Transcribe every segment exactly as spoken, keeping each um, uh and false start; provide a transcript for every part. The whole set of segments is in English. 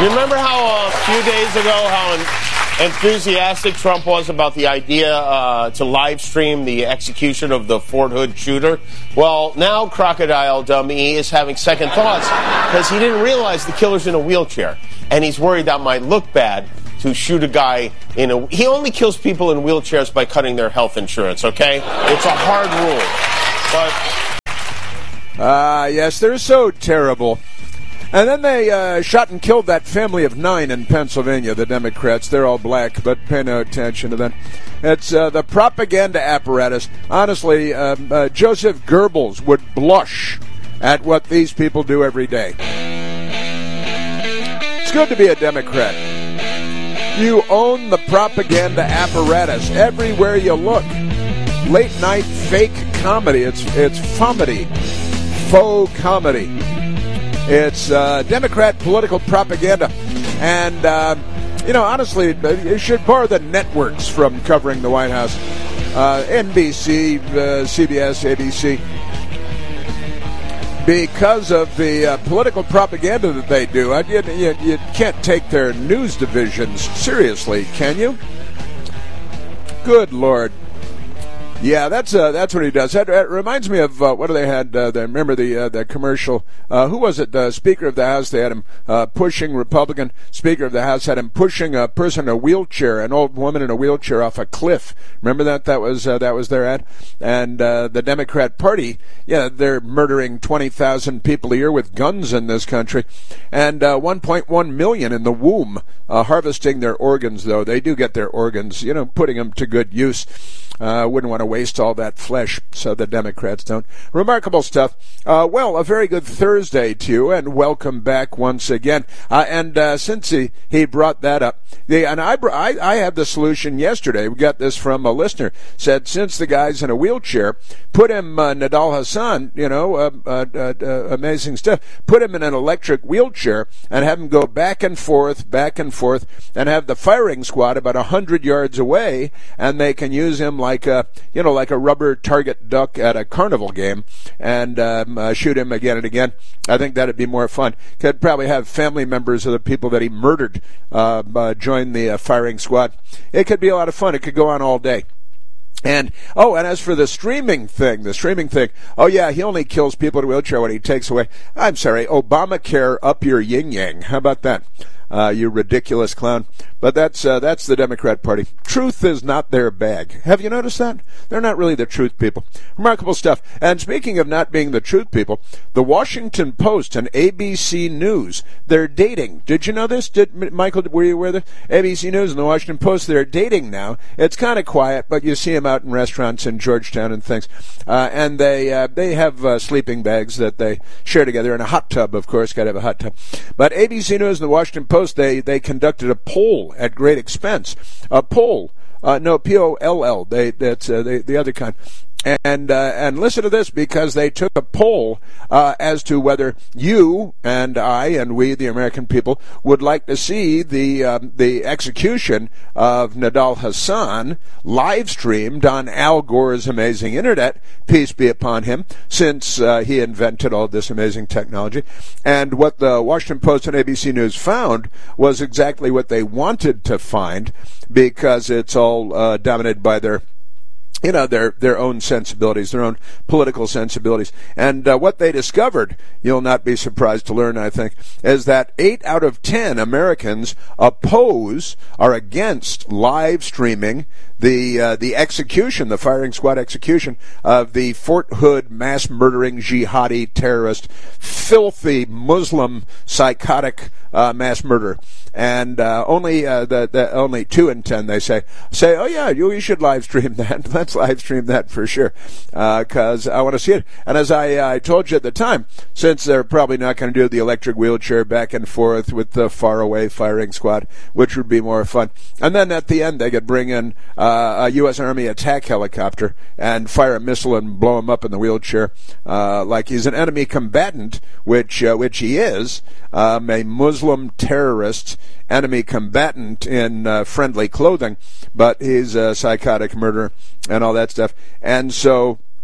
You remember how uh, a few days ago how enthusiastic Trump was about the idea uh, to live stream the execution of the Fort Hood shooter? Well, now Crocodile Dummy is having second thoughts because he didn't realize the killer's in a wheelchair, and he's worried that might look bad to shoot a guy in a... He only kills people in wheelchairs by cutting their health insurance, okay? It's a hard rule. But... Ah, uh, yes, they're so terrible. And then they uh, shot and killed that family of nine in Pennsylvania, the Democrats. They're all black, but pay no attention to them. It's uh, the propaganda apparatus. Honestly, um, uh, Joseph Goebbels would blush at what these people do every day. It's good to be a Democrat. You own the propaganda apparatus everywhere you look. Late night fake comedy. It's it's fomedy. Faux comedy. It's uh, Democrat political propaganda. And, uh, you know, honestly, you should borrow the networks from covering the White House. Uh, N B C, uh, C B S, A B C. Because of the uh, political propaganda that they do. I, you, you, you can't take their news divisions seriously, can you? Good Lord. Yeah, that's uh, that's what he does. That, that reminds me of uh, what they had. Uh, the, remember the uh, the commercial? Uh, who was it? Uh, Speaker of the House. They had him uh, pushing Republican Speaker of the House had him pushing a person in a wheelchair, an old woman in a wheelchair, off a cliff. Remember that? That was uh, that was their ad. And uh, the Democrat Party, yeah, they're murdering twenty thousand people a year with guns in this country, and uh, one point one million in the womb, uh, harvesting their organs. Though they do get their organs, you know, putting them to good use. Uh, wouldn't want to waste all that flesh, so the Democrats don't. Remarkable stuff. Uh, well, a very good Thursday to you, and welcome back once again. Uh, and uh, since he, he brought that up, the, and I, I, I had the solution yesterday. We got this from a listener. Said, since the guy's in a wheelchair, put him, uh, Nidal Hasan, you know, uh, uh, uh, uh, amazing stuff, put him in an electric wheelchair and have him go back and forth, back and forth, and have the firing squad about one hundred yards away, and they can use him like a, you know, like a rubber target duck at a carnival game, and um, uh, shoot him again and again. I think that'd be more fun. Could probably have family members of the people that he murdered uh, uh, join the uh, firing squad. It could be a lot of fun. It could go on all day. And, oh, and as for the streaming thing, the streaming thing, oh, yeah, he only kills people in a wheelchair when he takes away, I'm sorry, Obamacare up your yin-yang. How about that? Uh, you ridiculous clown. But that's uh, that's the Democrat Party. Truth is not their bag. Have you noticed that? They're not really the truth people. Remarkable stuff. And speaking of not being the truth people, the Washington Post and A B C News, they're dating. Did you know this? Did Michael, were you aware of this? A B C News and the Washington Post, they're dating now. It's kind of quiet, but you see them out in restaurants in Georgetown and things. Uh, and they uh, they have uh, sleeping bags that they share together in a hot tub, of course. Got to have a hot tub. But A B C News and the Washington Post, they, they conducted a poll at great expense. A poll, uh, no, P O L L, they, that's uh, they, the other kind. And uh, and listen to this, because they took a poll uh, as to whether you and I and we, the American people, would like to see the um, the execution of Nidal Hasan live streamed on Al Gore's amazing internet, peace be upon him, since uh, he invented all this amazing technology. And what the Washington Post and A B C News found was exactly what they wanted to find, because it's all uh, dominated by their you know, their their own sensibilities, their own political sensibilities. And uh, what they discovered, you'll not be surprised to learn, I think, is that eight out of ten Americans oppose, are against live streaming the uh, the execution, the firing squad execution of the Fort Hood mass murdering jihadi terrorist, filthy Muslim psychotic uh, mass murderer. And uh, only uh, the, the only two in ten, they say, say, oh yeah, you, you should live stream that. Let's live stream that for sure, because uh, I want to see it. And as I, uh, I told you at the time, since they're probably not going to do the electric wheelchair back and forth with the faraway firing squad, which would be more fun. And then at the end, they could bring in uh, a U S Army attack helicopter and fire a missile and blow him up in the wheelchair, uh, like he's an enemy combatant, which uh, which he is, um, a Muslim terrorist enemy combatant in uh, friendly clothing, but he's a psychotic murderer and all that stuff. And so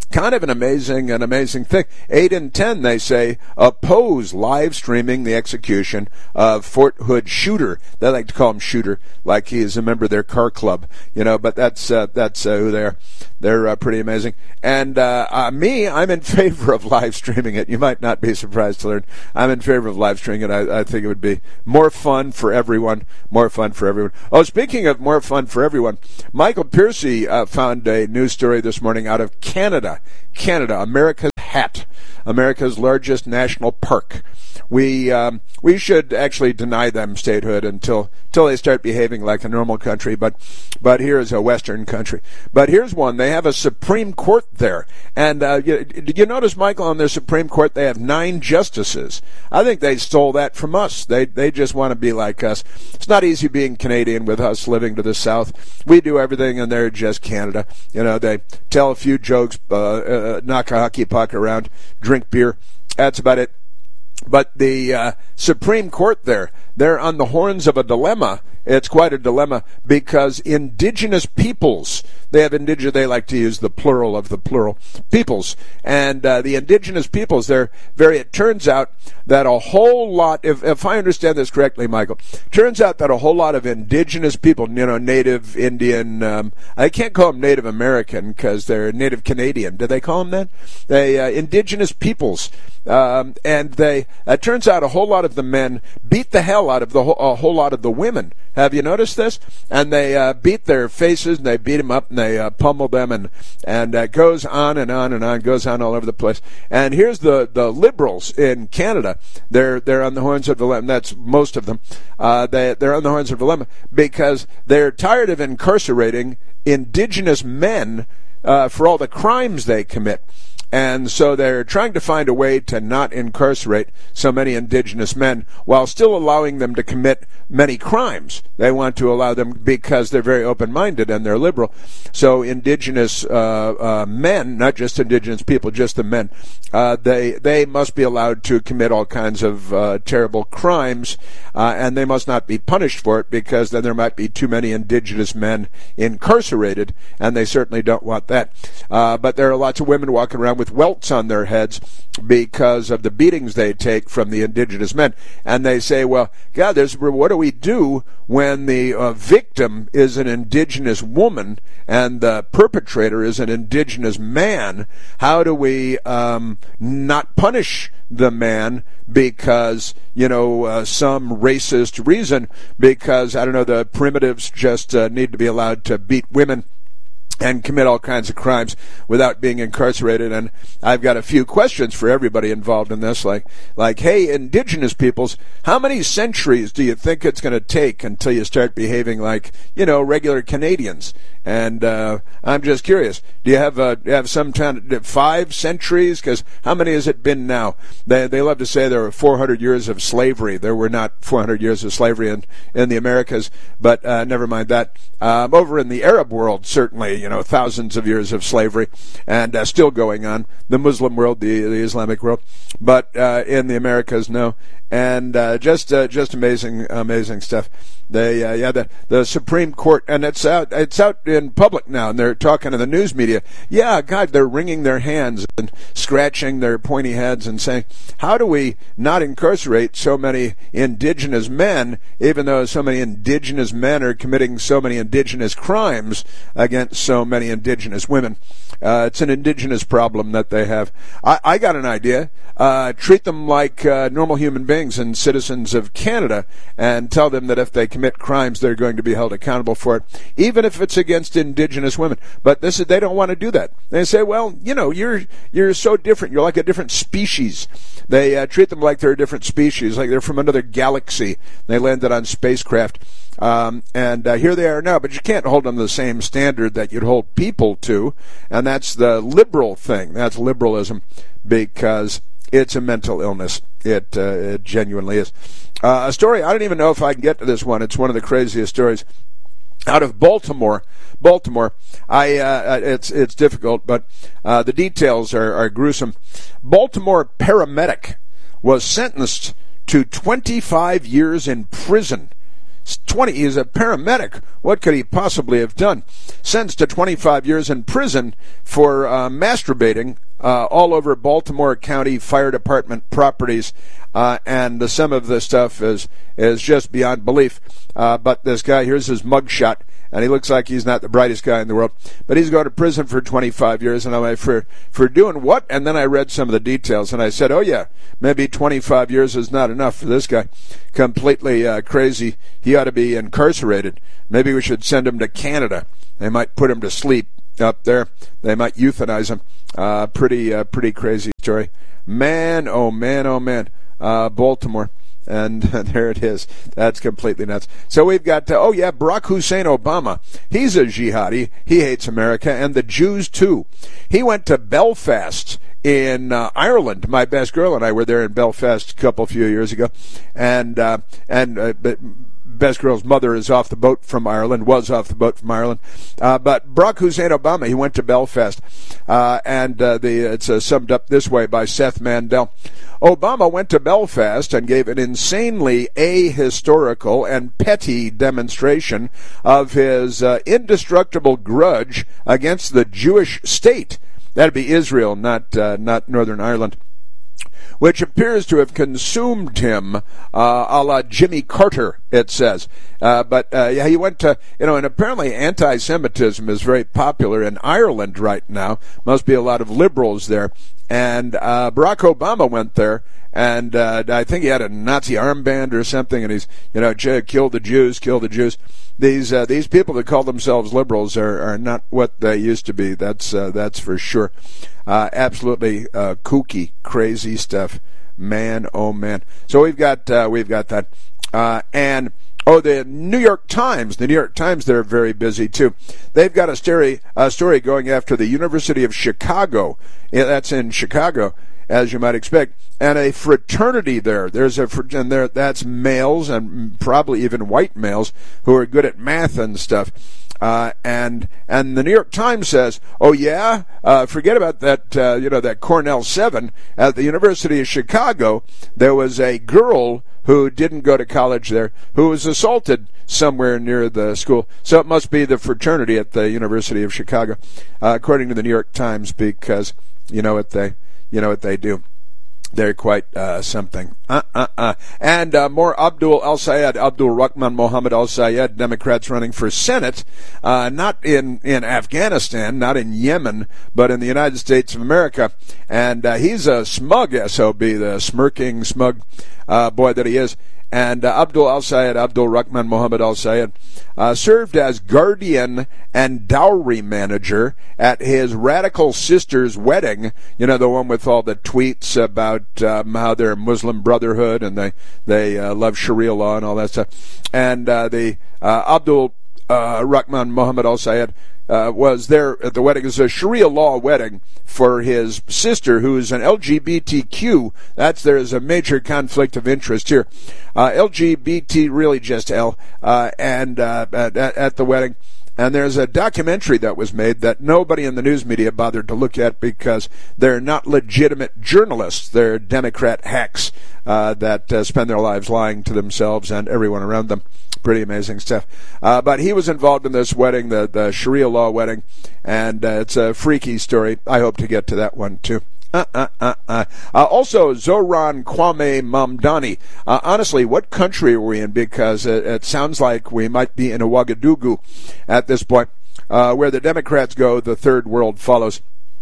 kind of an amazing, an amazing thing. Eight in ten, they say, oppose live streaming the execution of Fort Hood Shooter. They like to call him Shooter, like he is a member of their car club, you know. But that's uh, that's uh, who they are. They're uh, pretty amazing. And uh, uh, me, I'm in favor of live streaming it. You might not be surprised to learn I'm in favor of live streaming it. I, I think it would be more fun for everyone. More fun for everyone. Oh, speaking of more fun for everyone, Michael Piercy uh, found a news story this morning out of Canada. Canada, America's hat, America's largest national park. We um, we should actually deny them statehood until until they start behaving like a normal country. But but here is a Western country. But here's one. They have a Supreme Court there, and uh, you, did you notice, Michael, on their Supreme Court they have nine justices? I think they stole that from us. They they just want to be like us. It's not easy being Canadian with us living to the south. We do everything, and they're just Canada. You know, they tell a few jokes, uh, uh, knock a hockey puck around, drink beer. That's about it. But the uh, Supreme Court there, they're on the horns of a dilemma. It's quite a dilemma because indigenous peoples, they have indigenous, they like to use the plural of the plural, peoples. And uh, the indigenous peoples, they're very, it turns out that a whole lot, if, if I understand this correctly, Michael, turns out that a whole lot of indigenous people, you know, Native Indian, um, I can't call them Native American because they're Native Canadian. Do they call them that? They, uh, indigenous peoples. Um, and they, it turns out a whole lot of the men beat the hell out of the whole, a whole lot of the women. Have you noticed this? And they uh, beat their faces, and they beat them up, and they uh, pummel them, and and uh, goes on and on and on, goes on all over the place. And here's the, the liberals in Canada. They're they're on the horns of dilemma. That's most of them. Uh, they they're on the horns of dilemma because they're tired of incarcerating indigenous men uh, for all the crimes they commit. And so they're trying to find a way to not incarcerate so many indigenous men while still allowing them to commit many crimes. They want to allow them because they're very open-minded and they're liberal. So indigenous uh, uh, men, not just indigenous people, just the men, uh, they they must be allowed to commit all kinds of uh, terrible crimes, uh, and they must not be punished for it because then there might be too many indigenous men incarcerated, and they certainly don't want that. Uh, but there are lots of women walking around with welts on their heads because of the beatings they take from the indigenous men. And they say, well, God, there's, what do we do when the uh, victim is an indigenous woman and the perpetrator is an indigenous man? How do we um, not punish the man because, you know, uh, some racist reason, because, I don't know, the primitives just uh, need to be allowed to beat women and commit all kinds of crimes without being incarcerated. And I've got a few questions for everybody involved in this, like, like, hey, indigenous peoples, how many centuries do you think it's going to take until you start behaving like, you know, regular Canadians? And uh, I'm just curious, do you have uh, do you have some time, five centuries? Because how many has it been now? They they love to say there were four hundred years of slavery. There were not four hundred years of slavery in, in the Americas, but uh, never mind that. Um, over in the Arab world, certainly, you know, thousands of years of slavery, and uh, still going on. The Muslim world, the the Islamic world, but uh, in the Americas, no. And uh, just uh, just amazing, amazing stuff. They uh, yeah, the the Supreme Court, and it's out it's out in public now, and they're talking to the news media. Yeah, God, they're wringing their hands and scratching their pointy heads and saying, how do we not incarcerate so many indigenous men, even though so many indigenous men are committing so many indigenous crimes against so many indigenous women? Uh, it's an indigenous problem that they have. I, I got an idea. Uh, treat them like uh, normal human beings and citizens of Canada, and tell them that if they commit crimes, they're going to be held accountable for it, even if it's against indigenous women. But this is, they don't want to do that. They say, well, you know, you're you're so different. You're like a different species. They uh, treat them like they're a different species, like they're from another galaxy. They landed on spacecraft. Um, and uh, here they are now, but you can't hold them to the same standard that you'd hold people to, and that's the liberal thing. That's liberalism, because it's a mental illness. It, uh, it genuinely is. Uh, a story, I don't even know if I can get to this one. It's one of the craziest stories. Out of Baltimore, Baltimore, I uh, it's it's difficult, but uh, the details are, are gruesome. Baltimore paramedic was sentenced to twenty-five years in prison, twenty. He's a paramedic. What could he possibly have done? Sentenced to twenty-five years in prison for uh, masturbating uh, all over Baltimore County Fire Department properties. Uh, and the, some of this stuff is is just beyond belief. Uh, but this guy, here's his mugshot. And he looks like he's not the brightest guy in the world. But he's going to prison for twenty-five years. And I'm like, for, for doing what? And then I read some of the details. And I said, oh, yeah, maybe twenty-five years is not enough for this guy. Completely uh, crazy. He ought to be incarcerated. Maybe we should send him to Canada. They might put him to sleep up there. They might euthanize him. Uh, pretty, uh, pretty crazy story. Man, oh, man, oh, man. Uh, Baltimore. And there it is. That's completely nuts. So we've got, uh, oh yeah, Barack Hussein Obama. He's a jihadi. He hates America and the Jews too. He went to Belfast in uh, Ireland. My best girl and I were there in Belfast a couple few years ago. And, uh, and, uh, but, best girl's mother is off the boat from Ireland, was off the boat from Ireland. Uh, but Barack Hussein Obama, he went to Belfast. Uh, and uh, the, it's uh, summed up this way by Seth Mandel. Obama went to Belfast and gave an insanely ahistorical and petty demonstration of his uh, indestructible grudge against the Jewish state. That'd be Israel, not uh, not Northern Ireland, which appears to have consumed him, uh, a la Jimmy Carter, it says. Uh, but, uh, yeah, he went to, you know, and apparently anti-Semitism is very popular in Ireland right now. Must be a lot of liberals there. And uh, Barack Obama went there, and uh, I think he had a Nazi armband or something, and he's, you know, kill the Jews, kill the Jews. These uh, these people that call themselves liberals are, are not what they used to be. That's uh, that's for sure. Uh, absolutely uh, kooky, crazy stuff. Man, oh man. So we've got uh, we've got that, uh, and. Oh, the New York Times. The New York Times, they're very busy, too. They've got a story, a story going after the University of Chicago. Yeah, that's in Chicago, as you might expect. And a fraternity there. There's a and there that's males and probably even white males who are good at math and stuff. Uh, and and the New York Times says, oh yeah, uh, forget about that. Uh, you know that Cornell seven at the University of Chicago. There was a girl who didn't go to college there who was assaulted somewhere near the school. So it must be the fraternity at the University of Chicago, uh, according to the New York Times, because you know what they you know what they do. They're quite uh, something. Uh, uh, uh. And uh, more Abdul al-Sayed, Abdul Rahman Mohammed al-Sayed, Democrats running for Senate, uh, not in, in Afghanistan, not in Yemen, but in the United States of America. And uh, he's a smug S O B, the smirking, smug uh, boy that he is. And uh, Abdul al-Sayed, Abdul Rahman Mohammed al-Sayed, uh, served as guardian and dowry manager at his radical sister's wedding. You know, the one with all the tweets about um, how they're Muslim Brotherhood and they, they uh, love Sharia law and all that stuff. And uh, the uh, Abdul uh, Rahman Mohammed al-Sayed Uh, was there at the wedding. It was a Sharia law wedding for his sister, who is an L G B T Q. That's there is a major conflict of interest here. Uh, L G B T, really just L, uh, and uh, at, at the wedding. And there's a documentary that was made that nobody in the news media bothered to look at because they're not legitimate journalists. They're Democrat hacks uh, that uh, spend their lives lying to themselves and everyone around them. Pretty amazing stuff. Uh, but he was involved in this wedding, the, the Sharia law wedding, and uh, it's a freaky story. I hope to get to that one, too. Uh, uh, uh, uh. Uh, also, Zohran Kwame Mamdani. Uh, honestly, what country are we in? Because it, it sounds like we might be in Ouagadougou at this point. Uh, where the Democrats go, the third world follows.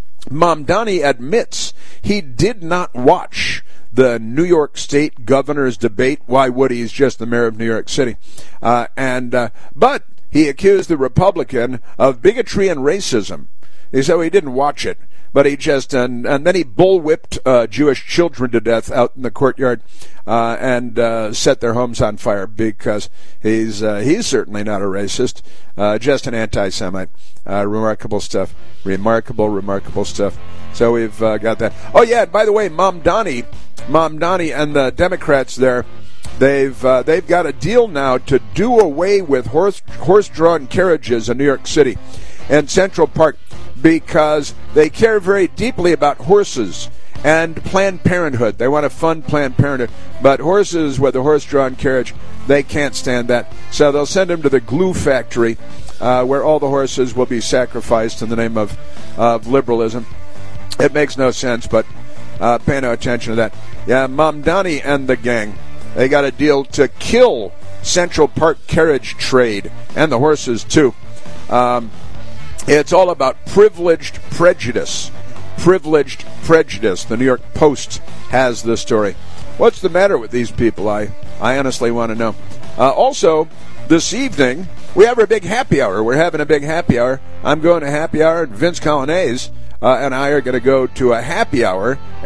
Mamdani admits he did not watch the New York State governor's debate. Why would he? He's just the mayor of New York City. Uh, and uh, but he accused the Republican of bigotry and racism. He said he didn't watch it, but he just, and, and then he bullwhipped uh, Jewish children to death out in the courtyard uh, and uh, set their homes on fire because he's uh, he's certainly not a racist, uh, just an anti-Semite. Uh, remarkable stuff. Remarkable, remarkable stuff. So we've uh, got that. Oh, yeah, and by the way, Mamdani, Mamdani and the Democrats there, they've uh, they've got a deal now to do away with horse horse-drawn carriages in New York City and Central Park, because they care very deeply about horses. and Planned Parenthood. They want to fund Planned Parenthood. But horses with a horse-drawn carriage, they can't stand that. So they'll send them to the glue factory uh, where all the horses will be sacrificed in the name of, of liberalism. It makes no sense, but uh, pay no attention to that. Yeah, Mamdani and the gang, they got a deal to kill Central Park carriage trade and the horses, too. Um, it's all about privileged prejudice. Privileged prejudice. The New York Post has this story. What's the matter with these people? I, I honestly want to know. Uh, also, this evening, we have our big happy hour. We're having a big happy hour. I'm going to happy hour, and Vince Colonnese uh, and I are going to go to a happy hour